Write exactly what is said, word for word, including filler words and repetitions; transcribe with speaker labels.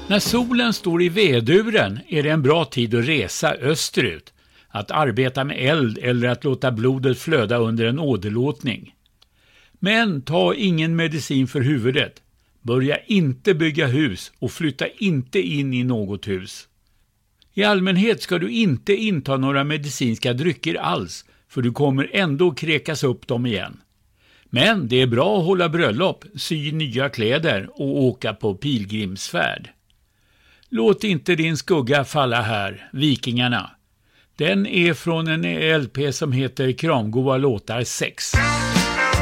Speaker 1: När solen står i veduren är det en bra tid att resa österut, att arbeta med eld eller att låta blodet flöda under en åderlåtning. Men ta ingen medicin för huvudet. Börja inte bygga hus och flytta inte in i något hus. I allmänhet ska du inte inta några medicinska drycker alls, för du kommer ändå kräkas upp dem igen. Men det är bra att hålla bröllop, sy nya kläder och åka på pilgrimsfärd. Låt inte din skugga falla här, Vikingarna. Den är från en L P som heter Kramgoa låtar sex.